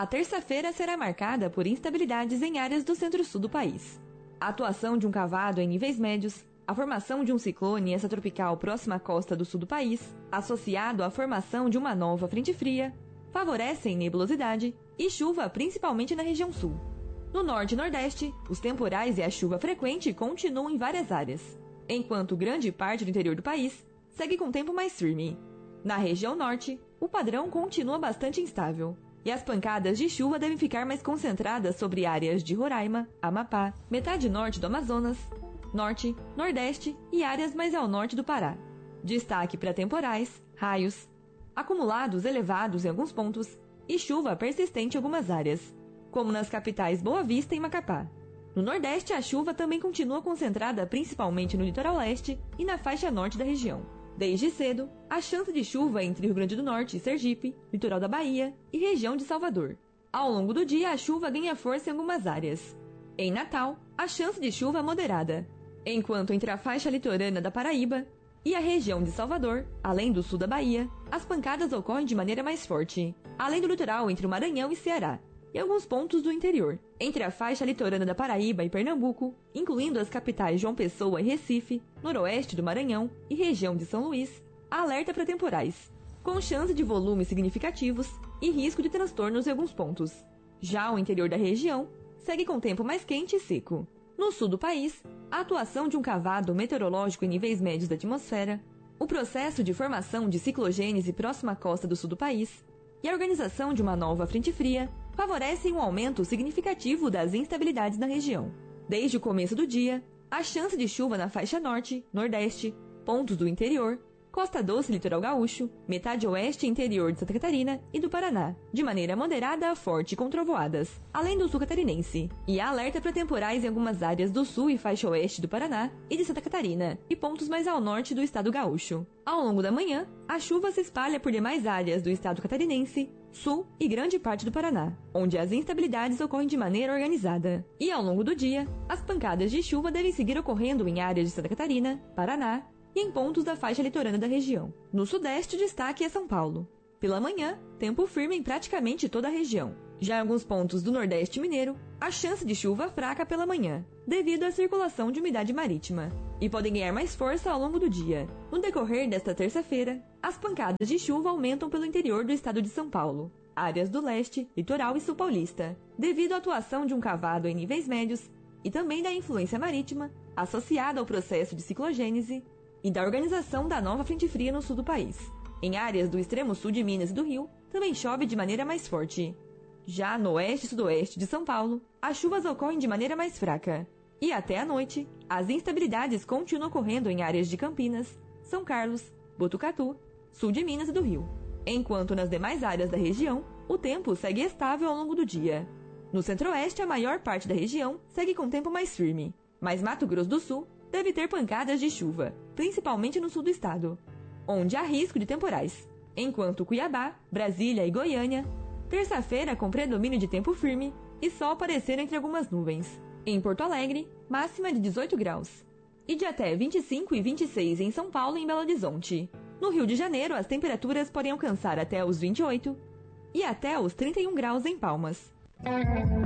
A terça-feira será marcada por instabilidades em áreas do centro-sul do país. A atuação de um cavado em níveis médios, a formação de um ciclone extratropical próxima à costa do sul do país, associado à formação de uma nova frente fria, favorecem nebulosidade e chuva principalmente na região sul. No norte e nordeste, os temporais e a chuva frequente continuam em várias áreas, enquanto grande parte do interior do país segue com tempo mais firme. Na região norte, o padrão continua bastante instável, e as pancadas de chuva devem ficar mais concentradas sobre áreas de Roraima, Amapá, metade norte do Amazonas, norte, nordeste e áreas mais ao norte do Pará. Destaque para temporais, raios, acumulados elevados em alguns pontos e chuva persistente em algumas áreas, como nas capitais Boa Vista e Macapá. No Nordeste, a chuva também continua concentrada principalmente no litoral leste e na faixa norte da região. Desde cedo, há chance de chuva entre Rio Grande do Norte e Sergipe, litoral da Bahia e região de Salvador. Ao longo do dia, a chuva ganha força em algumas áreas. Em Natal, a chance de chuva é moderada, enquanto entre a faixa litorânea da Paraíba e a região de Salvador, além do sul da Bahia, as pancadas ocorrem de maneira mais forte, além do litoral entre o Maranhão e Ceará, e alguns pontos do interior. Entre a faixa litorânea da Paraíba e Pernambuco, incluindo as capitais João Pessoa e Recife, noroeste do Maranhão e região de São Luís, há alerta para temporais, com chance de volumes significativos e risco de transtornos em alguns pontos. Já o interior da região segue com tempo mais quente e seco. No sul do país, a atuação de um cavado meteorológico em níveis médios da atmosfera, o processo de formação de ciclogênese próxima à costa do sul do país e a organização de uma nova frente fria favorecem um aumento significativo das instabilidades na região. Desde o começo do dia, a chance de chuva na faixa norte, nordeste, pontos do interior, Costa Doce e Litoral Gaúcho, metade oeste e interior de Santa Catarina e do Paraná, de maneira moderada a forte com trovoadas, além do sul catarinense. E há alerta para temporais em algumas áreas do sul e faixa oeste do Paraná e de Santa Catarina, e pontos mais ao norte do estado gaúcho. Ao longo da manhã, a chuva se espalha por demais áreas do estado catarinense, sul e grande parte do Paraná, onde as instabilidades ocorrem de maneira organizada. E ao longo do dia, as pancadas de chuva devem seguir ocorrendo em áreas de Santa Catarina, Paraná, e em pontos da faixa litorânea da região. No sudeste, o destaque é São Paulo. Pela manhã, tempo firme em praticamente toda a região. Já em alguns pontos do Nordeste mineiro, há chance de chuva fraca pela manhã, devido à circulação de umidade marítima, e podem ganhar mais força ao longo do dia. No decorrer desta terça-feira, as pancadas de chuva aumentam pelo interior do estado de São Paulo, áreas do leste, litoral e sul paulista, devido à atuação de um cavado em níveis médios e também da influência marítima, associada ao processo de ciclogênese, e da organização da nova frente fria no sul do país. Em áreas do extremo sul de Minas e do Rio, também chove de maneira mais forte. Já no oeste e sudoeste de São Paulo, as chuvas ocorrem de maneira mais fraca. E até a noite, as instabilidades continuam ocorrendo em áreas de Campinas, São Carlos, Botucatu, sul de Minas e do Rio. Enquanto nas demais áreas da região, o tempo segue estável ao longo do dia. No centro-oeste, a maior parte da região segue com tempo mais firme, mas Mato Grosso do Sul deve ter pancadas de chuva, principalmente no sul do estado, onde há risco de temporais. Enquanto Cuiabá, Brasília e Goiânia, terça-feira com predomínio de tempo firme e sol aparecer entre algumas nuvens. Em Porto Alegre, máxima de 18 graus. E de até 25 e 26 em São Paulo e em Belo Horizonte. No Rio de Janeiro, as temperaturas podem alcançar até os 28 e até os 31 graus em Palmas.